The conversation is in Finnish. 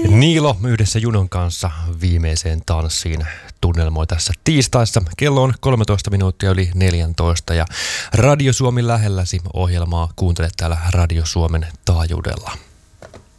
Niilo yhdessä Junon kanssa viimeiseen tanssiin tunnelmoi tässä tiistaissa. Kello on 13 minuuttia yli 14 ja Radio Suomi lähelläsi ohjelmaa kuuntelet täällä Radio Suomen taajuudella.